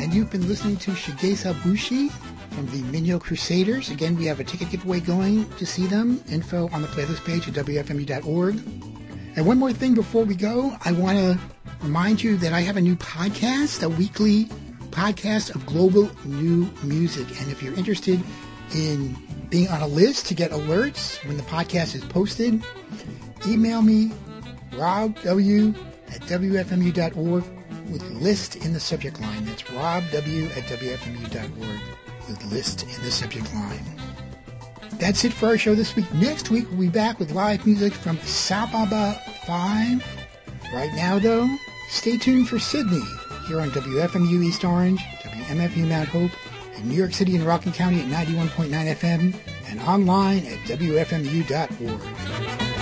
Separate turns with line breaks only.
and you've been listening to Shigesa Bushi from the Minyo Crusaders. Again, we have a ticket giveaway going to see them. Info on the playlist page at wfmu.org. And one more thing before we go, I want to remind you that I have a new podcast, a weekly podcast of global new music. And if you're interested in being on a list to get alerts when the podcast is posted, email me, robw@wfmu.org, with list in the subject line. That's robw@wfmu.org with list in the subject line. That's it for our show this week. Next week, we'll be back with live music from Sababa 5. Right now, though, stay tuned for Sydney here on WFMU East Orange, WMFU Mount Hope, in New York City and Rockland County at 91.9 FM, and online at WFMU.org.